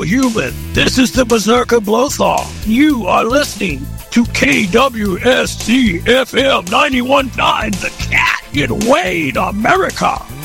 human. This is the Berserker Blothar. You are listening to KWSC FM 91.9, The Cat in Wayne, America.